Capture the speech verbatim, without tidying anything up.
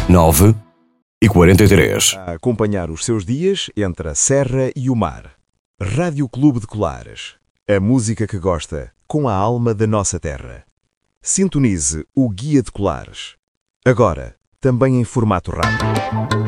nove e quarenta e três. A acompanhar os seus dias entre a serra e o mar. Rádio Clube de Colares. A música que gosta, com a alma da nossa terra. Sintonize o Guia de Colares. Agora, também em formato rádio.